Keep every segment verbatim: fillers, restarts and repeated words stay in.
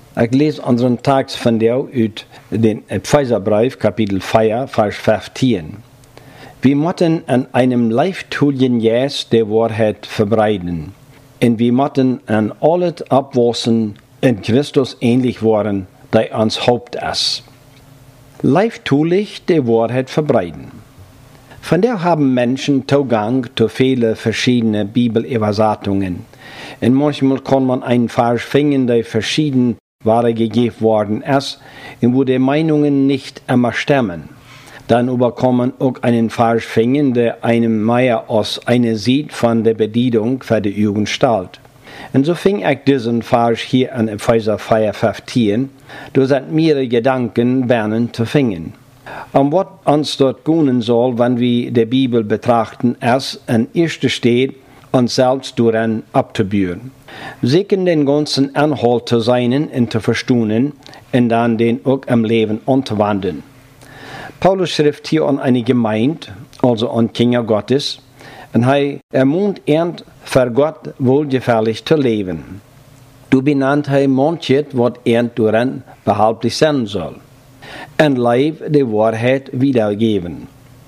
Ik lees unseren Text vandaag uit den Epheserbrief, Kapitel vier, Vers fünfzehn. Wir moeten an einem leiftuigen Jes der Wahrheit verbreiten. Und wir moeten an alles abwassen in Christus ähnlich worden, der uns Haupt ist. Leiftuig der Wahrheit verbreiten. Von der haben Menschen Zugang zu viele verschiedene Bibelübersetzungen. Und manchmal kann man einen Vers finden, der verschieden weitergegeben worden ist, und wo die Meinungen nicht immer stimmen. Dann aber kann man auch einen Vers finden, der einem mehr aus einer Sicht von der Bedienung für die Jugend stellt. Und so fing ich diesen Vers hier an Epheser vier fünfzehn, da sind mehrere Gedanken bernen zu finden. Und was uns dort gönnen soll, wenn wir die Bibel betrachten, ist an erster steht, uns selbst daran abzubühren. Sicher den ganzen Inhalt zu sein und zu verstehen und dann den auch im Leben anzuwenden. Paulus schrift hier an eine Gemeinde, also an Kinder Gottes, und er ermunt ernt für Gott wohlgefällig zu leben. Du benannt er manches, was ernt daran behauptlich sein soll. Und Leib die Wahrheit wiedergeben.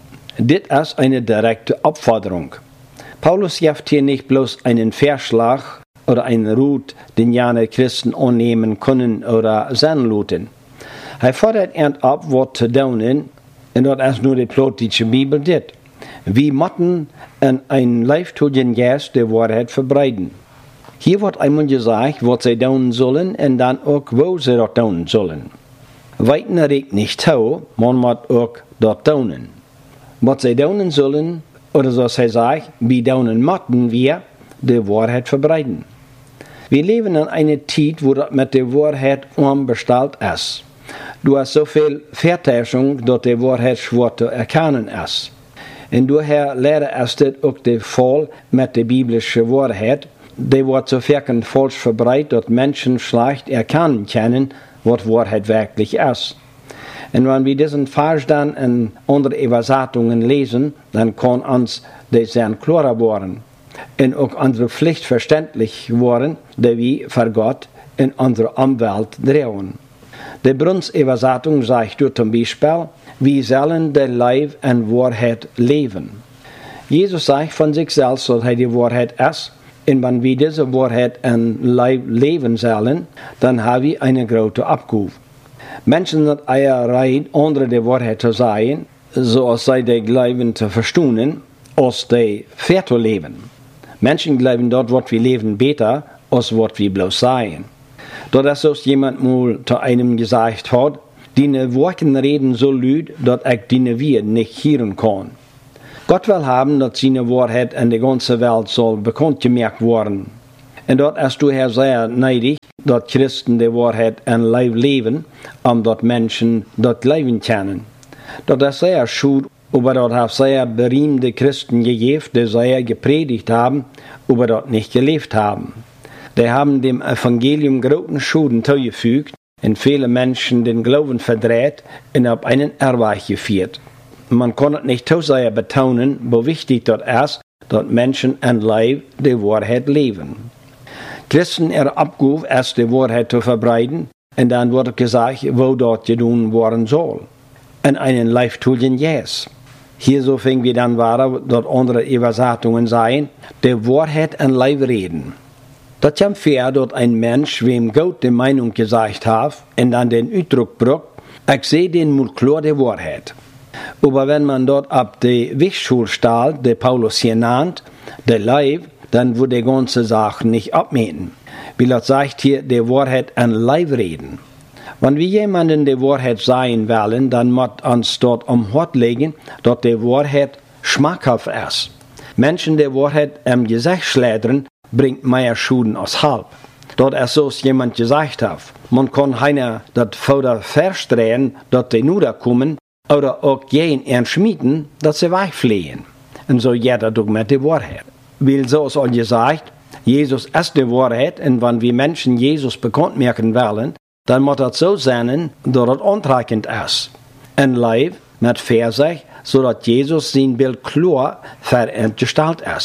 Dit ist eine direkte Aufforderung. Paulus gibt hier nicht bloß einen Vorschlag oder einen Rut, den jene Christen annehmen können oder sein lassen. Er fordert ernt ab, was zu tun, und das ist nur die plotische Bibel dit. Wir müssen an ein leiftuigen Geist der Wahrheit verbreiten. Hier wird einmal gesagt, was sie tun sollen und dann auch, wo sie das tun sollen. Weiten regt nicht zu, man muss auch dort tun. Was sie tun sollen, oder so sie sagt, wie tun müssen wir die Wahrheit verbreiten. Wir leben in einer Zeit, wo das mit der Wahrheit unbestellt ist. Du hast so viel Vertäuschung, dass die Wahrheit schwer zu erkennen ist. Und daher lehre es auch der Fall mit der biblischen Wahrheit, die wird so viel falsch verbreitet, dass Menschen schlecht erkennen können, was Wahrheit wirklich ist. Und wenn wir diesen Vers dann in anderen Übersetzungen lesen, dann kann uns das sehr klarer werden. Und auch unsere Pflicht verständlich werden, die wir für Gott in unserer Umwelt drehen. Die Bruns-Übersetzung sagt zum Beispiel, wir sollen der Leib in Wahrheit leben. Jesus sagt von sich selbst, dass er die Wahrheit ist. Und wenn wir diese Wahrheit in Leib leben sollen, dann haben wir eine große Abgabe. Menschen sind eher bereit, andere die Wahrheit zu sagen, so als sie die Glauben zu verstehen, als die fair zu leben. Menschen glauben dort, was wir leben, besser, als was wir bloß sagen. Dort ist jemand mal zu einem gesagt hat, deine Worte reden so laut, dass ich deine Worte nicht hören kann. Gott will haben, dass seine Wahrheit in der ganzen Welt soll bekannt gemacht werden. Und dort ist du Herr sehr neidig, dass Christen die Wahrheit in Leib leben, um dort Menschen dort leben können. Dort ist sehr schuld, aber dort hat sehr berühmte Christen gegeben, die sehr gepredigt haben, aber dort nicht gelebt haben. Die haben dem Evangelium großen Schulden zugefügt und viele Menschen den Glauben verdreht und auf einen Irrweg geführt. Man kann es nicht zu sehr betonen, wie wichtig dort ist, dass Menschen in Leib die Wahrheit leben. Christen ihre Abgabe ist, die Wahrheit zu verbreiten, und dann wird gesagt, wo dort getan werden soll. In einen leiftuigen Jes. Hier so fingen wir dann weiter, dass andere Übersetzungen seien, die Wahrheit in Leib reden. Das kommt vor, dass ein Mensch, wem Gott die Meinung gesagt hat, und dann den Ausdruck braucht, ich sehe den mal klar die Wahrheit. Aber wenn man dort ab die Wichschule stellt, die Paulus hier nannt, der Leib, dann wird die ganze Sache nicht abmähen. Wie das sagt hier, die Wahrheit an Leib reden. Wenn wir jemanden die Wahrheit sagen wollen, dann muss uns dort am Hort legen, dass die Wahrheit schmackhaft ist. Menschen, die Wahrheit im Gesicht schleudern, bringt mehr Schuden als halb. Dort ist so, als jemand gesagt hat, man kann keiner das Futter verstehen, dass die nur kommen, oder auch jeden entschmieden, dass sie wegfliehen. Und so geht das auch mit der Wahrheit. Weil so ist auch gesagt, Jesus ist die Wahrheit, und wenn wir Menschen Jesus bekannt machen wollen, dann muss das so sein, dass es antreibend ist. Ein Leib mit Versicht, sodass Jesus sein Bild klar vergestaltet ist.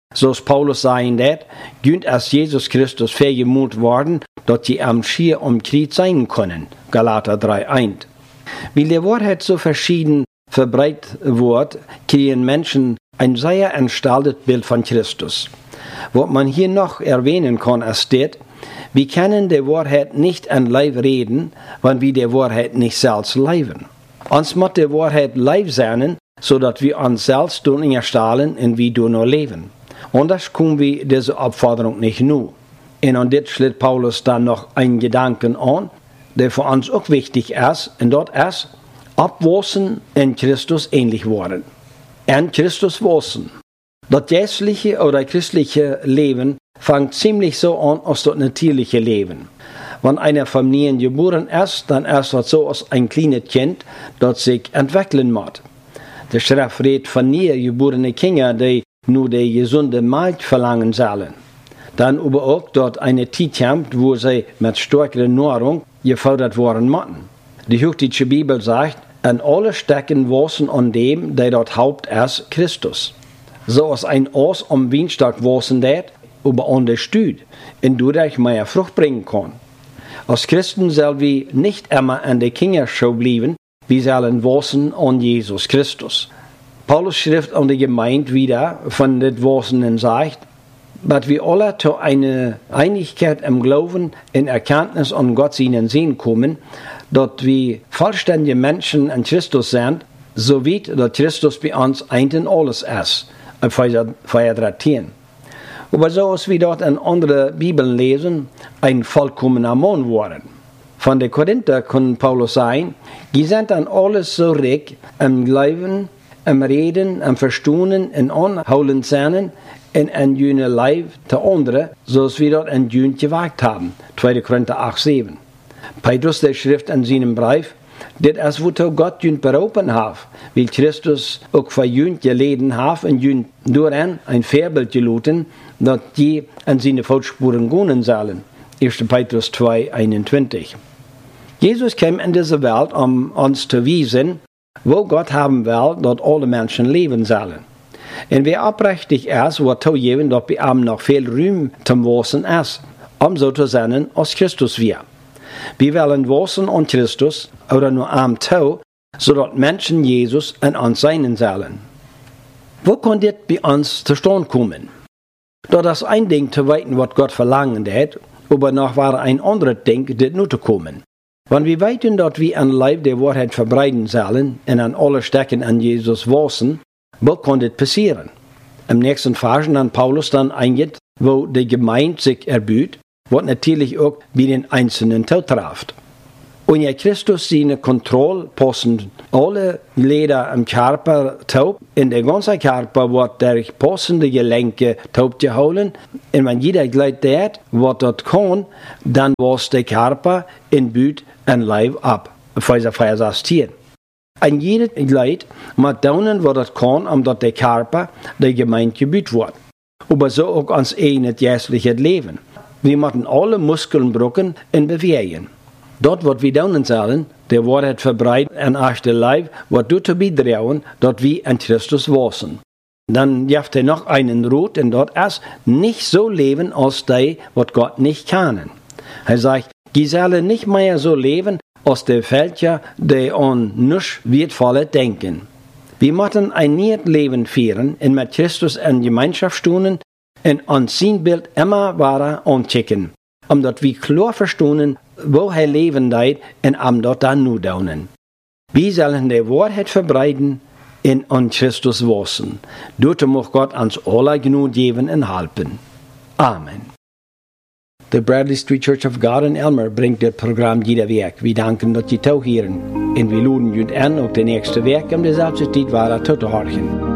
Zoals Paulus sagen dat, günt als Jesus Christus vergemut worden, dat je am schier omkriegt sein können. Galater drei eins. Weil die Wahrheit so verschieden verbreitet wird, kriegen Menschen ein sehr entstelltes Bild von Christus. Was man hier noch erwähnen kann, ist das, wir können die Wahrheit nicht an Leib reden, wenn wir die Wahrheit nicht selbst leben. Uns muss die Wahrheit Leib sein, sodass wir uns selbst erstellen und wir nur leben. Anders können wir diese Aufforderung nicht nur. Und an das schlägt Paulus dann noch einen Gedanken an, der für uns auch wichtig ist, und dort ist, abwachsen in Christus ähnlich worden. In Christus wachsen. Das geistliche oder christliche Leben fängt ziemlich so an als das natürliche Leben. Wenn eine Familie geboren ist, dann ist das so als ein kleines Kind, das sich entwickeln muss. Der Schrift redet von nie geborenen Kindern, die nur die gesunde Milch verlangen sollen. Dann aber auch dort eine Zeit kommt, wo sie mit stärkerer Nahrung gefordert werden müssen. Die Hochdeutsche Bibel sagt, an alle stecken wachsen an dem, der dort Haupt ist, Christus. So als ein Os am Weinstock wachsen dat, aber an der Stüd, und dadurch mehr Frucht bringen kann. Als Christen sollen wir nicht immer an der Kinderschau bleiben, wir sollen wachsen an Jesus Christus. Paulus schrift an die Gemeinde wieder von den Wachsenden sagt, dass wir alle zu einer Einigkeit im Glauben in Erkenntnis an Gott seinen Sinn kommen, dass wir vollständige Menschen in Christus sind, so wie dass Christus bei uns ein und alles ist. Epheser drei. Aber so als wir dort in anderen Bibeln lesen, ein vollkommener Mann worden. Von den Korinther kann Paulus sagen, die sind an alles so reich im Glauben, im Reden, im Verstehen, im Anholen sein, in ein jünger Leib der andere, so als wir dort ein jüng gewagt haben. zweiter Korinther acht sieben. Petrus, der schrift in seinem Brief, das ist, wo Gott jüng berufen hat, weil Christus auch für jüng geleden hat und jüng durch ein Vorbild geluten, dass die an seine Fußspuren gehen sollen. erster Petrus zwei einundzwanzig. Jesus kam in diese Welt, um uns zu wiesen, wo Gott haben will, dass alle Menschen leben sollen. Und wer aufrichtig ist, wird zugeben, dass bei ihm noch viel Ruhm zum Wachsen ist, um so zu sein, als Christus wir. Wir wollen wachsen an Christus oder nur am Tau, sodass Menschen Jesus in uns sein sollen. Wo kann das bei uns zustande kommen? Das ist ein Ding zu weiten, was Gott verlangt hat, aber noch war ein anderes Ding, das nur zu kommen. Wenn wir weiten, dass wir an Leib der Wahrheit verbreiten sollen und an alle Stecken an Jesus wachsen, wo kann das passieren? Im nächsten Vers an Paulus dann eingeht, wo die Gemeinde sich erbüht, was natürlich auch bei den Einzelnen zutrifft. Und ja Christus seine Kontrolle passen alle Glieder im Körper taub, in der ganzen Körper wird durch passende Gelenke taub gehalten, und wenn jeder Glied tät, was dort kann, dann was der Körper in Büt ein Leib ab. Epheser vier sechzehn. Ein jeder Glied muss daunen, was das kann, um dass der Körper der Gemeinde gebüht wird. Aber so auch ans eigenes geistliches Leben. Wir müssen alle Muskeln brücken und bewegen. Dort, was wir daunen sollen, der Wahrheit verbreitet an achte Leib, wird dazu beitragen, dass wir in Christus wachsen. Dann gibt er noch einen Rot, und dort ist nicht so leben als die, was Gott nicht kann. Er sagt, die sollen nicht mehr so leben, als die Völker, die an nichts Wertvolles denken. Wir müssen ein neues Leben führen und mit Christus in Gemeinschaft stehen und an sein Bild immer weiter anchecken, um dass wir klar verstehen, wo er leben deit und am dort dann nur daunen. Wir sollen die Wahrheit verbreiten und an Christus wachsen. Dazu muss Gott uns alle genug geben und helfen. Amen. The Bradley Street Church of God in Elmer bringt das Programm jeder Werk. Wir danken, dass Sie tauchieren. Und wir luden jut an, auch der nächste Werk um dieselbe Zeit weiter zu horchen.